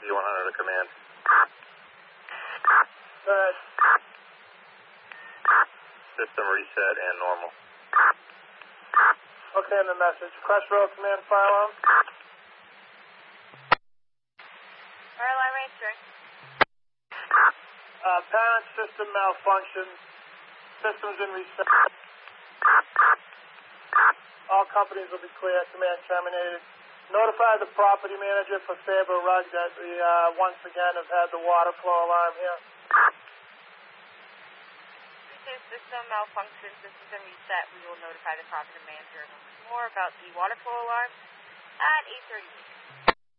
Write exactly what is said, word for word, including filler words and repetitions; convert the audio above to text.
D one hundred to command. Good. System reset and normal. Okay, and the message. Crest Road Command, fire alarm. Fire alarm answering. Uh, parent system malfunction. Systems in reset. All companies will be clear. Command terminated. Notify the property manager for Faber Rug that we uh, once again have had the water flow alarm here. Due to system malfunction, systems in reset, we will notify the property manager more about the water flow alarm at eight thirty-eight.